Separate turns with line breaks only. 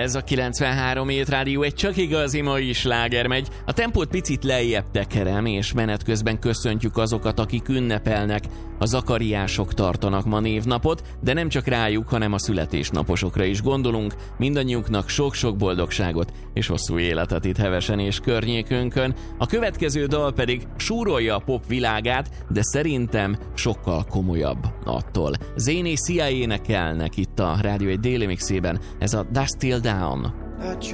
Ez a 93 Hét Rádió, egy csak igazi mai sláger megy. A tempót picit lejjebb tekerem, és menet közben köszöntjük azokat, akik ünnepelnek. A zakariások tartanak ma névnapot, de nem csak rájuk, hanem a születésnaposokra is gondolunk. Mindannyiunknak sok-sok boldogságot és hosszú életet itt Hevesen és környékünkön. A következő dal pedig súrolja a pop világát, de szerintem sokkal komolyabb attól. Zane és Sia énekelnek itt a Rádió egy déli mixében. Ez a Dust Till Dawn.